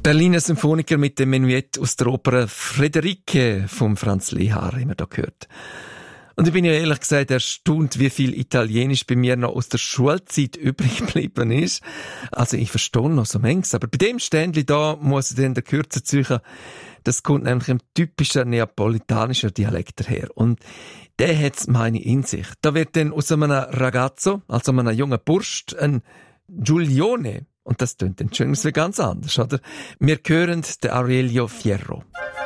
Berliner Symphoniker mit dem Menuett aus der Oper Friederike von Franz Lehár, haben wir da gehört. Und ich bin ja ehrlich gesagt erstaunt, wie viel Italienisch bei mir noch aus der Schulzeit übrig geblieben ist. Also ich verstehe noch so manches, aber bei dem Ständli da muss ich dann der Kürze ziehen. Das kommt nämlich im typischen neapolitanischen Dialekt daher. Und der hat's meine in sich. Da wird dann aus einem Ragazzo, also einem jungen Bursch, ein Giulione. Und das tönt dann schön wie ganz anders, oder? Wir hören den Aurelio Fierro.